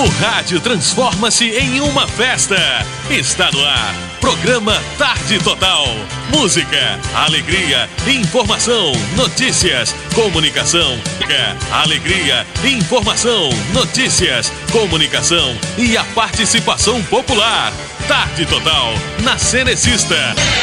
O rádio transforma-se em uma festa. Está no ar. Programa Tarde Total. Música, alegria, informação, notícias, comunicação. Alegria, informação, notícias, comunicação e a participação popular. Tarde Total, na Cenecista.